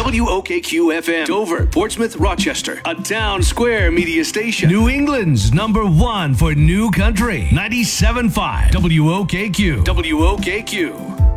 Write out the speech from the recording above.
WOKQ FM, Dover, Portsmouth, Rochester, a Town Square media station. New England's #1 for new country. 97.5 WOKQ. WOKQ.